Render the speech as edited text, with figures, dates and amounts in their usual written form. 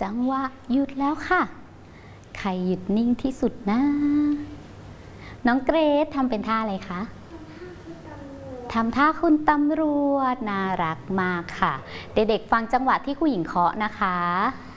จังหวะหยุดแล้วค่ะ ใครหยุดนิ่งที่สุดนะน้องเกรซทำเป็นท่าอะไรคะทำท่าคุณตำรวจน่ารักมากค่ะเด็กๆฟังจังหวะที่ครูหญิงเคาะนะคะ